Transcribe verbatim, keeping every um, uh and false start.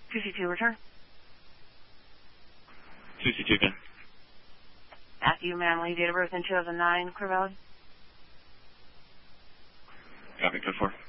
two C two return. two C two again. Matthew Manley, date of birth in two thousand nine, Clear Valley. Copy, code four.